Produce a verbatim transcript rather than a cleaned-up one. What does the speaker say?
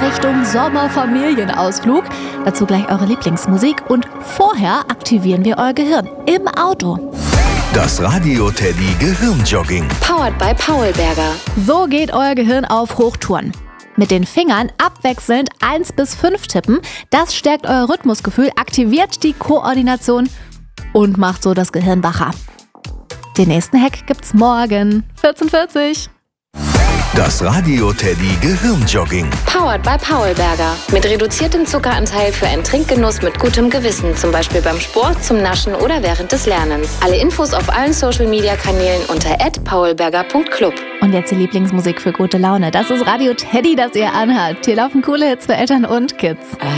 Richtung Sommerfamilienausflug. Dazu gleich eure Lieblingsmusik und vorher aktivieren wir euer Gehirn im Auto. Das Radio Teddy Gehirnjogging. Powered by Paulberger. So geht euer Gehirn auf Hochtouren. Mit den Fingern abwechselnd eins bis fünf tippen. Das stärkt euer Rhythmusgefühl, aktiviert die Koordination und macht so das Gehirn wacher. Den nächsten Hack gibt's morgen, vierzehn Uhr vierzig. Das Radio Teddy Gehirnjogging. Powered by Paulberger. Mit reduziertem Zuckeranteil für einen Trinkgenuss mit gutem Gewissen. Zum Beispiel beim Sport, zum Naschen oder während des Lernens. Alle Infos auf allen Social-Media-Kanälen unter at paulberger punkt club. Und jetzt die Lieblingsmusik für gute Laune. Das ist Radio Teddy, das ihr anhört. Hier laufen coole Hits für Eltern und Kids.